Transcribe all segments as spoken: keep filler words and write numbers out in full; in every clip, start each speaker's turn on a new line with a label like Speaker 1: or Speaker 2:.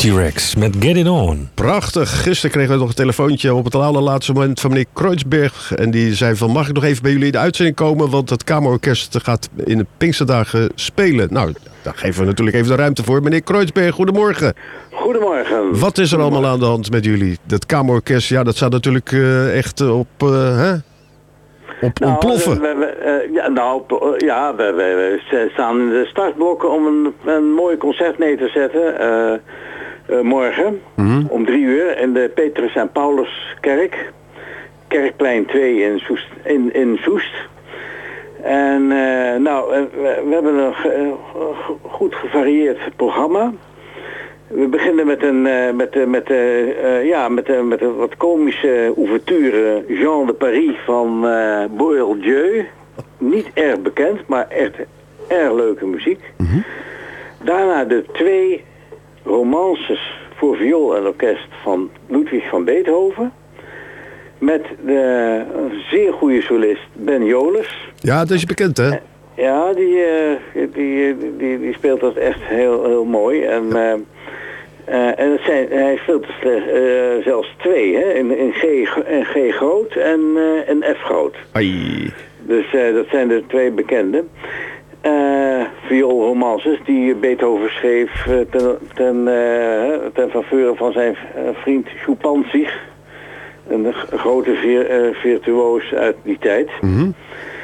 Speaker 1: T-Rex met Get It On.
Speaker 2: Prachtig. Gisteren kregen we nog een telefoontje op het allerlaatste moment van meneer Kreutzberg. En die zei van, mag ik nog even bij jullie in de uitzending komen? Want het Kamerorkest gaat in de Pinksterdagen spelen. Nou, daar geven we natuurlijk even de ruimte voor. Meneer Kreutzberg, goedemorgen.
Speaker 3: Goedemorgen.
Speaker 2: Wat is er allemaal aan de hand met jullie? Dat Kamerorkest, ja, dat staat natuurlijk uh, echt op... Uh, hè? Op
Speaker 3: nou,
Speaker 2: ontploffen.
Speaker 3: We, we, uh, ja, nou, uh, ja, we, we, we staan in de startblokken om een, een mooi concert neer te zetten. Uh, uh, morgen mm-hmm. om drie uur in de Petrus en Pauluskerk. Kerkplein twee in Soest. In, in Soest. En uh, nou, uh, we, we hebben een uh, goed gevarieerd programma. We beginnen met een uh, met, uh, met, uh, uh, ja, met, uh, met een wat komische ouverture Jean de Paris van uh, Boieldieu. Niet erg bekend, maar echt erg leuke muziek. Mm-hmm. Daarna de twee romances voor viool en orkest van Ludwig van Beethoven. Met de zeer goede solist Ben Jolis.
Speaker 2: Ja, dat is bekend, hè?
Speaker 3: Ja, die, uh, die, die, die speelt dat echt heel, heel mooi. En... Ja. Uh, Uh, en het zijn, hij speelt uh, zelfs twee, hè? In, in, G, in G groot en uh, in F groot.
Speaker 2: Ai.
Speaker 3: Dus uh, dat zijn de twee bekende uh, vioolromances die Beethoven schreef uh, ten, ten, uh, ten faveur van zijn uh, vriend Schuppanzig. Een grote vir, uh, virtuoos uit die tijd. Mm-hmm.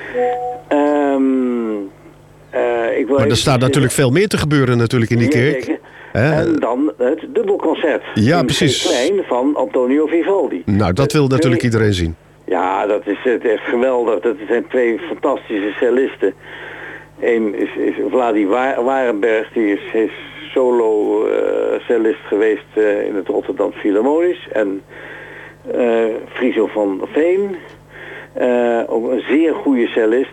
Speaker 3: um, uh, ik wil
Speaker 2: maar er staat natuurlijk veel meer te gebeuren natuurlijk in die kerk.
Speaker 3: Zeker. En dan het dubbelconcert.
Speaker 2: Ja, precies.
Speaker 3: Klein van Antonio Vivaldi.
Speaker 2: Nou, dat wil natuurlijk twee... iedereen zien.
Speaker 3: Ja, dat is het echt geweldig. Dat zijn twee fantastische cellisten. Eén is, is Vladi Warenberg, die is, is solo uh, cellist geweest uh, in het Rotterdam Philharmonisch. En uh, Friso van Veen, uh, ook een zeer goede cellist.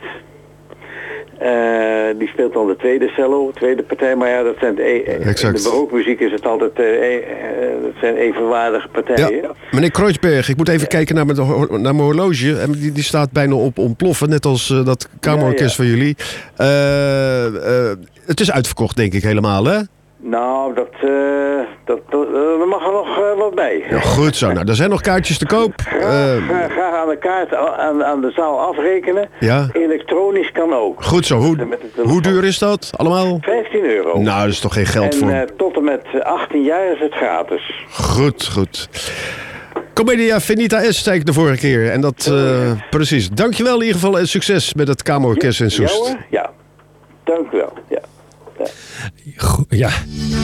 Speaker 3: Uh, die speelt dan de tweede cello, tweede partij, maar ja, dat zijn de, in de barookmuziek is het altijd, uh, uh, dat zijn evenwaardige partijen.
Speaker 2: Ja. Meneer Kreutzberg, ik moet even ja. kijken naar mijn, naar mijn horloge. En die, die staat bijna op ontploffen, net als uh, dat kamerorkest ja, ja. van jullie. Uh, uh, het is uitverkocht, denk ik, helemaal, hè?
Speaker 3: Nou, dat, uh, dat, dat uh, mag er nog uh, wat bij.
Speaker 2: Ja, goed zo. Nou, er zijn nog kaartjes te koop.
Speaker 3: Graag, uh, graag, graag aan de kaart aan, aan de zaal afrekenen.
Speaker 2: Ja.
Speaker 3: Elektronisch kan ook.
Speaker 2: Goed zo. Hoe, hoe duur is dat allemaal?
Speaker 3: vijftien euro.
Speaker 2: Nou, dat is toch geen geld
Speaker 3: en,
Speaker 2: voor...
Speaker 3: En uh, tot en met achttien jaar is het gratis.
Speaker 2: Goed, goed. Commedia Finita S, zei ik de vorige keer. En dat, uh, precies. Dankjewel in ieder geval en succes met het Kamerorkest in Soest.
Speaker 3: Ja, ja. Dank u wel. Ja.
Speaker 1: Ja. Ja.